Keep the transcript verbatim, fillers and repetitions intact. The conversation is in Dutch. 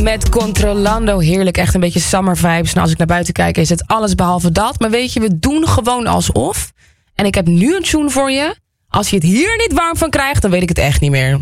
met Controlando. Heerlijk, echt een beetje summer vibes. Nou, als ik naar buiten kijk is het alles behalve dat. Maar weet je, we doen gewoon alsof. En ik heb nu een tune voor je. Als je het hier niet warm van krijgt, dan weet ik het echt niet meer.